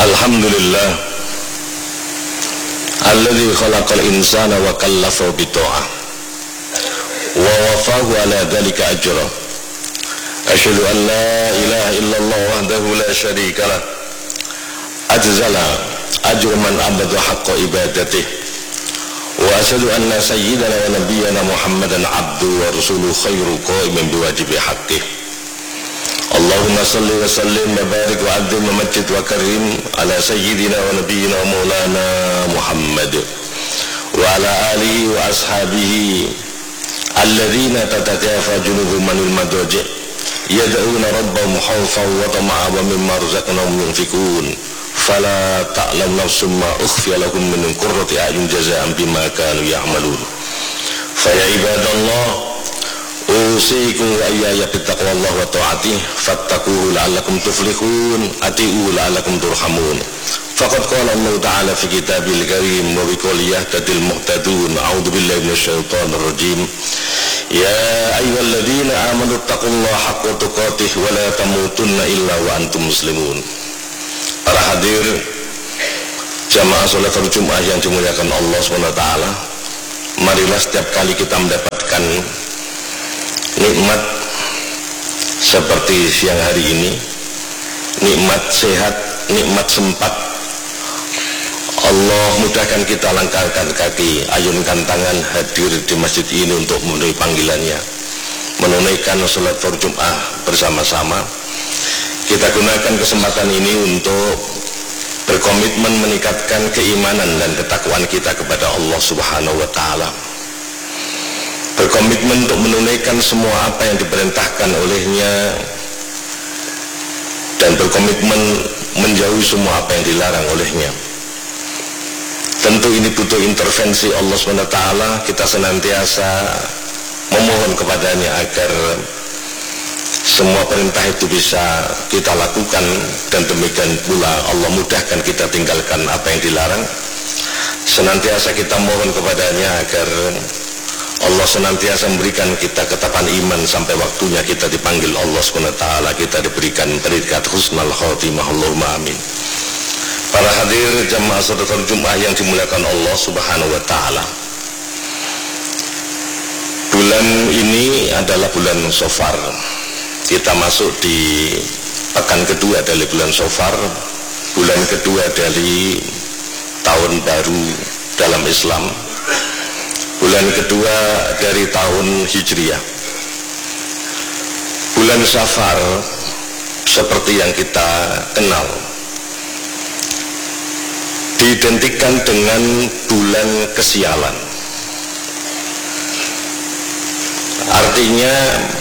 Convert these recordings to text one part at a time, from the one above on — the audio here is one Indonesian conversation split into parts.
Alhamdulillah alladzi khalaqal insana wa kallafahu bita'ah wa wafahu ala dzalika ajra. Asyhadu an la ilaha illallah wahdahu la syarika lah ajzala ajra man abada haqqa ibadatih wa asyhadu anna sayyidana wa nabiyyana Muhammadan abduhu wa rasuluhu khairu qaimin biwajibi haqqih. Allahumma salli wa sallim wa barik wa adzim wa majid wa karim ala sayyidina wa nabiyyina wa maulana Muhammad wa ala alihi wa ashabihi alladhina tatakafa junubuhum manil madaji' yad'una rabbahum khawfan wa tama'an wa mimma razaqnahum yunfikun fala ta'lam nafsum ma ukhfiya lahum min qurrati a'yun jazaa'an bima kanu ya'malun. Fa ya ibadallah usikum wa iyaya bittaqwallah wa ta'atih fattaquhu la'allakum tuflihun ati'u la'allakum turhamun. Faqad qala Allah ta'ala fi kitabil karim wa biqawli yahtadil muhtadun. A'udzu billahi minasyaitonir rajim. Ya ayyuhalladzina amanu taqullaha haqqa tuqatih wa la tamutunna illa wa antum muslimun. Para hadir jamaah salat Jumat yang dimuliakan Allah SWT, marilah setiap kali kita mendapatkan nikmat seperti siang hari ini, nikmat sehat, nikmat sempat, Allah mudahkan kita langkahkan kaki, ayunkan tangan, hadir di masjid ini untuk memenuhi panggilannya, menunaikan salat Jumat bersama-sama. Kita gunakan kesempatan ini untuk berkomitmen meningkatkan keimanan dan ketakwaan kita kepada Allah Subhanahu wa Ta'ala, berkomitmen untuk menunaikan semua apa yang diperintahkan olehnya, dan berkomitmen menjauhi semua apa yang dilarang olehnya. Tentu ini butuh intervensi Allah SWT. Kita senantiasa memohon kepadanya agar semua perintah itu bisa kita lakukan, dan demikian pula Allah mudahkan kita tinggalkan apa yang dilarang. Senantiasa kita mohon kepadanya agar Allah senantiasa memberikan kita ketapan iman sampai waktunya kita dipanggil Allah SWT, kita diberikan predikat husnul khotimah. Allahumma amin. Para hadir jamaah salat Jumat yang dimuliakan Allah Subhanahu wa Ta'ala, bulan ini adalah bulan Shofar. Kita masuk di pekan kedua dari bulan Shofar, bulan kedua dari tahun baru dalam Islam, bulan kedua dari tahun Hijriah. Bulan Safar seperti yang kita kenal diidentikan dengan bulan kesialan. Artinya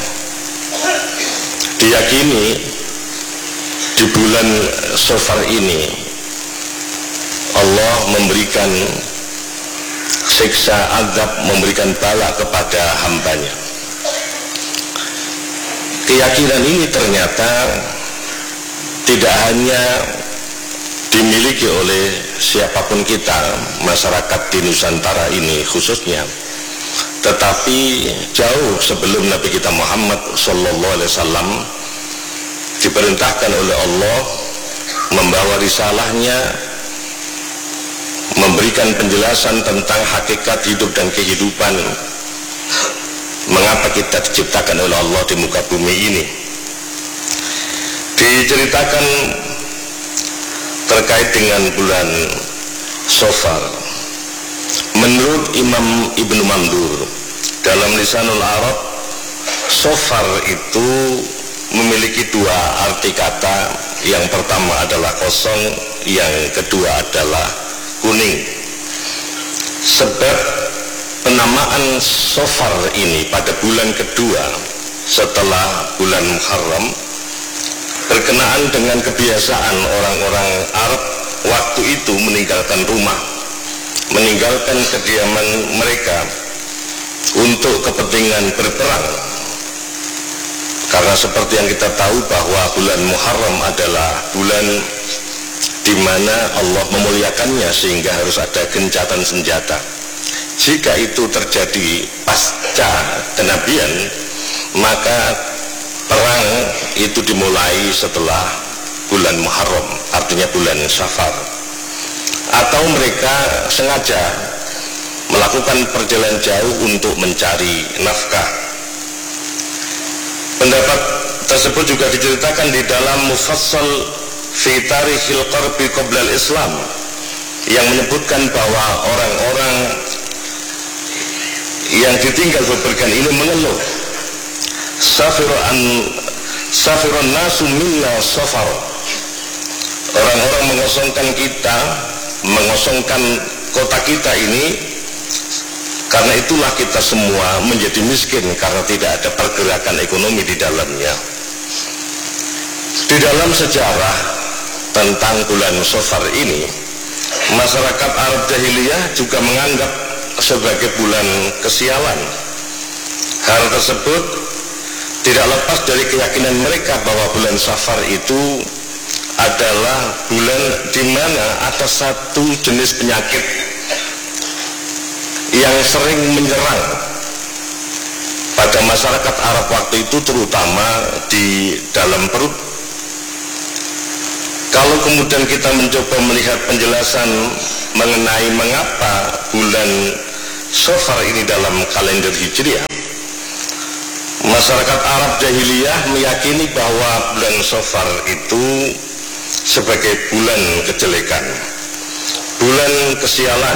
diyakini di bulan Safar ini Allah memberikan siksa azab, memberikan bala kepada hambanya. Keyakinan ini ternyata tidak hanya dimiliki oleh siapapun kita, masyarakat di Nusantara ini khususnya, tetapi jauh sebelum Nabi kita Muhammad SAW diperintahkan oleh Allah membawa risalahnya, memberikan penjelasan tentang hakikat hidup dan kehidupan, mengapa kita diciptakan oleh Allah di muka bumi ini. Diceritakan terkait dengan bulan Shofar, menurut Imam Ibnu Mandur dalam Lisanul Arab, Shofar itu memiliki dua arti kata. Yang pertama adalah kosong, yang kedua adalah kuning. Sebab penamaan Shofar ini pada bulan kedua setelah bulan Muharram berkenaan dengan kebiasaan orang-orang Arab waktu itu meninggalkan rumah, meninggalkan kediaman mereka untuk kepentingan berperang. Karena seperti yang kita tahu bahwa bulan Muharram adalah bulan di mana Allah memuliakannya sehingga harus ada gencatan senjata. Jika itu terjadi pasca kenabian, maka perang itu dimulai setelah bulan Muharram, artinya bulan Safar, atau mereka sengaja melakukan perjalanan jauh untuk mencari nafkah. Pendapat tersebut juga diceritakan di dalam Mufassal fi Tarikhil Qarbi Qoblal Islam, yang menyebutkan bahwa orang-orang yang ditinggal bepergian ini mengeluh, Safirun nasu minna safar, orang-orang mengosongkan kita, mengosongkan kota kita ini, karena itulah kita semua menjadi miskin karena tidak ada pergerakan ekonomi di dalamnya. Di dalam sejarah tentang bulan Safar ini, masyarakat Arab jahiliyah juga menganggap sebagai bulan kesialan. Hal tersebut tidak lepas dari keyakinan mereka bahwa bulan Safar itu adalah bulan di mana ada satu jenis penyakit yang sering menyerang pada masyarakat Arab waktu itu, terutama di dalam perut. Kalau kemudian kita mencoba melihat penjelasan mengenai mengapa bulan Safar ini dalam kalender Hijriah, masyarakat Arab jahiliyah meyakini bahwa bulan Safar itu sebagai bulan kejelekan, bulan kesialan.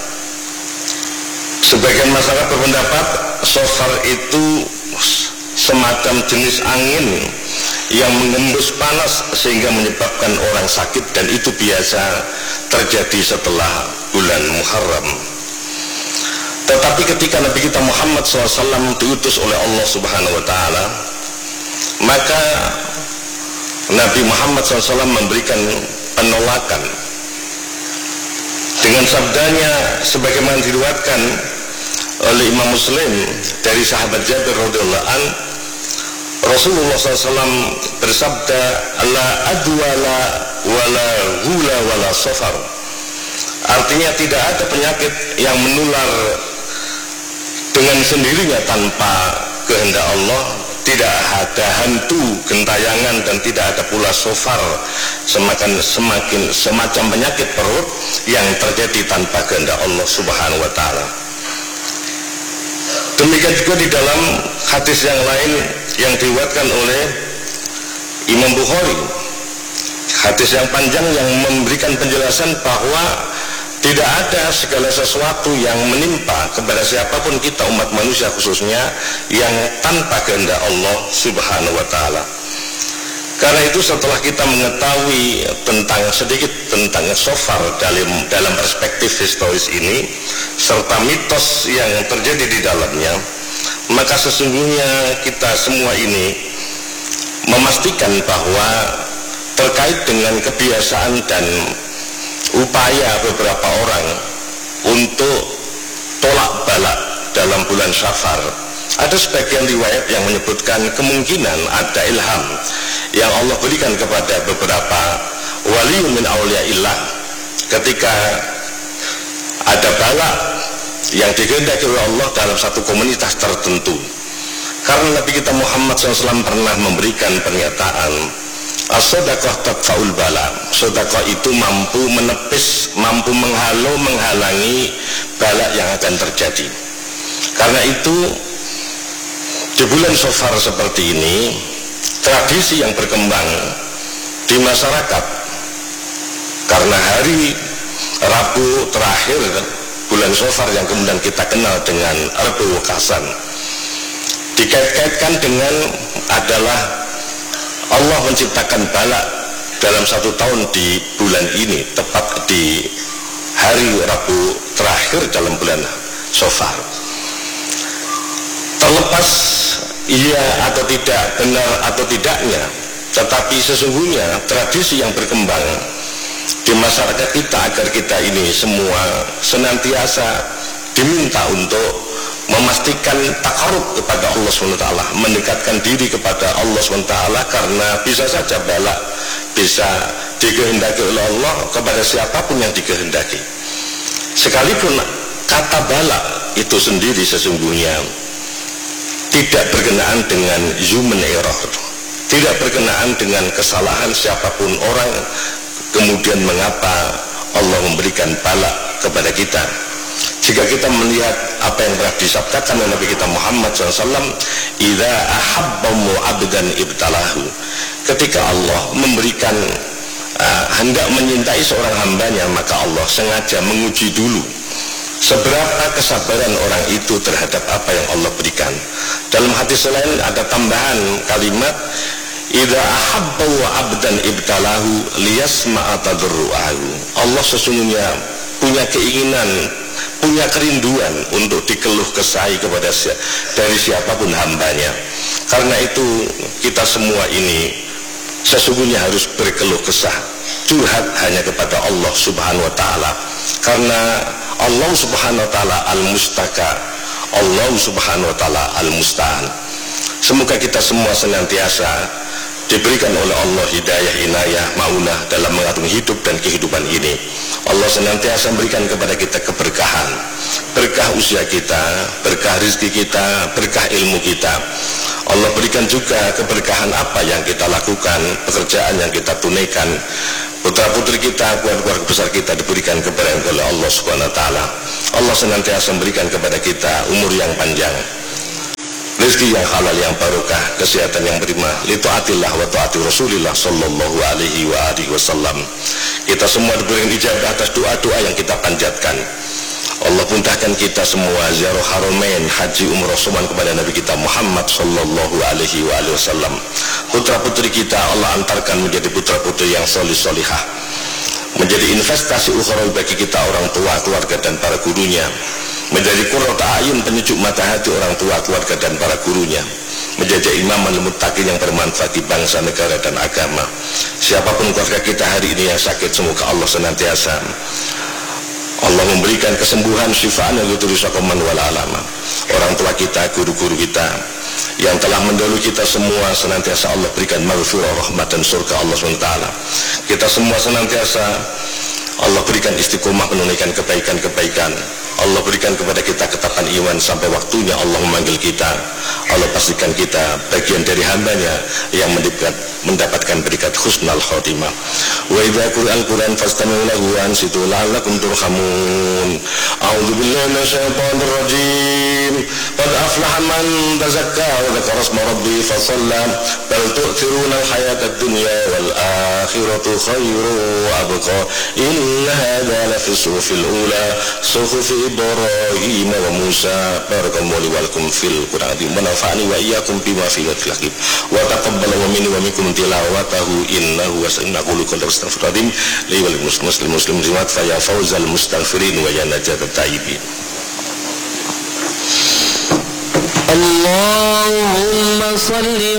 Sebagian masyarakat berpendapat Safar itu semacam jenis angin yang mengembus panas sehingga menyebabkan orang sakit, dan itu biasa terjadi setelah bulan Muharram. Tetapi ketika Nabi kita Muhammad SAW diutus oleh Allah Subhanahu wa Ta'ala, maka Nabi Muhammad SAW memberikan penolakan dengan sabdanya, sebagaimana diriwayatkan oleh Imam Muslim dari sahabat Jabir radhiyallahu an, Rasulullah SAW bersabda, la adwala wala hula wala safar, artinya tidak ada penyakit yang menular dengan sendirinya tanpa kehendak Allah, tidak ada hantu gentayangan, dan tidak ada pula safar, semacam penyakit perut yang terjadi tanpa kehendak Allah Subhanahu wa Ta'ala. Demikian juga di dalam hadis yang lain yang diriwayatkan oleh Imam Bukhari, hadis yang panjang yang memberikan penjelasan bahwa tidak ada segala sesuatu yang menimpa kepada siapapun kita umat manusia khususnya yang tanpa kehendak Allah Subhanahu wa Ta'ala. Karena itu setelah kita mengetahui sedikit tentang Safar dalam perspektif historis ini serta mitos yang terjadi di dalamnya, maka sesungguhnya kita semua ini memastikan bahwa terkait dengan kebiasaan dan upaya beberapa orang untuk tolak balak dalam bulan Safar, ada sebagian riwayat yang menyebutkan kemungkinan ada ilham yang Allah berikan kepada beberapa wali min auliyaillah ketika ada balak yang dikehendaki oleh Allah dalam satu komunitas tertentu. Karena Nabi kita Muhammad SAW pernah memberikan pernyataan, as-sadaqah tadfa'ul bala, sedekah itu mampu menepis, mampu menghalangi balak yang akan terjadi. Karena itu di bulan Safar seperti ini, tradisi yang berkembang di masyarakat, karena hari Rabu terakhir bulan Safar yang kemudian kita kenal dengan Rabu Wekasan, dikait-kaitkan dengan adalah Allah menciptakan balak dalam satu tahun di bulan ini, tepat di hari Rabu terakhir dalam bulan Safar. Terlepas iya atau tidak, benar atau tidaknya, tetapi sesungguhnya tradisi yang berkembang di masyarakat kita agar kita ini semua senantiasa diminta untuk memastikan takarub kepada Allah SWT, mendekatkan diri kepada Allah SWT, karena bisa saja balak bisa dikehendaki oleh Allah kepada siapapun yang dikehendaki. Sekalipun kata balak itu sendiri sesungguhnya tidak berkenaan dengan human error, tidak berkenaan dengan kesalahan siapapun orang. Kemudian mengapa Allah memberikan bala kepada kita? Jika kita melihat apa yang telah disabdakan oleh Nabi kita Muhammad SAW, idza ahabbamu abdan ibtalahu, ketika Allah memberikan hendak menyintai seorang hambanya, maka Allah sengaja menguji dulu seberapa kesabaran orang itu terhadap apa yang Allah berikan. Dalam hadis lain ada tambahan kalimat, idza ahabbahu abdan ibtalahu liyasma'a tadarruahu. Allah sesungguhnya punya keinginan, punya kerinduan untuk dikeluh kesahi kepada dari siapapun hambanya. Karena itu kita semua ini sesungguhnya harus berkeluh kesah, curhat hanya kepada Allah Subhanahu wa ta'ala. Karena Allah Subhanahu wa ta'ala al-mustaka, Allah Subhanahu wa ta'ala al-musta'an. Semoga kita semua senantiasa diberikan oleh Allah hidayah, inayah, maunah dalam mengatur hidup dan kehidupan ini. Allah senantiasa memberikan kepada kita keberkahan, berkah usia kita, berkah rezeki kita, berkah ilmu kita. Allah berikan juga keberkahan apa yang kita lakukan, pekerjaan yang kita tunaikan. Putra-putri kita, keluarga besar kita diberikan keberkahan oleh Allah Subhanahu wa ta'ala. Allah senantiasa memberikan kepada kita umur yang panjang, rezeki yang halal, yang barokah, kesehatan yang prima, li taatillah wa taati Rasulillah sallallahu alaihi wa alihi wasallam. Kita semua diberikan ijabah atas doa-doa yang kita panjatkan. Allah puntahkan kita semua ziarah haramain, haji umrah soman kepada Nabi kita Muhammad sallallahu alaihi wa alihi wasallam. Putra-putri kita Allah antarkan menjadi putra-putri yang solih-solihah, menjadi investasi ukhrawi bagi kita orang tua, keluarga dan para gurunya, menjadi qurratu a'yun, penyejuk mata hati orang tua, keluarga dan para gurunya, menjadi imaman muttaqin yang bermanfaat di bangsa, negara dan agama. Siapapun keluarga kita hari ini yang sakit, semoga Allah senantiasa Allah memberikan kesembuhan, syifaan yang yuturusakoman wal alama. Orang tua kita, guru-guru kita yang telah mendahului kita semua, senantiasa Allah berikan maghfirah, rahmat dan surga Allah SWT. Kita semua senantiasa Allah berikan istiqomah menunaikan kebaikan-kebaikan. Allah berikan kepada kita ketetapan iman sampai waktunya Allah memanggil kita. Allah pastikan kita bagian dari hambanya yang mendapatkan berikat husnul khotimah. Wa idza quri'al Qur'an fastami'u lahu wa ansitu la'allakum turhamun. A'udzu billahi minasyaitonir rajim. Qad aflaha man tazakka wa dzakara isma rabbih fa shalla bal tu'thiruna al-hayatad dunya wal akhiratu khairun wa abqa. Inna hadza la fi suhufil ula suhufi Ibrahim wa Musa. Barakallahu wa lakum fil Qur'an wa nafa'ani wa iyyakum bima fihi al-hakim wa taqabbal minni wa minkum tilawatahu innahu wasa'innahu likulli astaghfirullahaladzim li wal muslim riwayat fa ya fawzal mustaghfirin wa ya najatat tayyibin. Allahumma salli